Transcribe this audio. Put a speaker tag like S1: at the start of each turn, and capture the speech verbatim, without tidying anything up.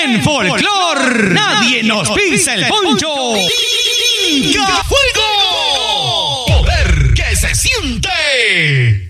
S1: En Folklore, nadie nos pisa el poncho. ¡Inca Fuego! ¡Poder que se siente!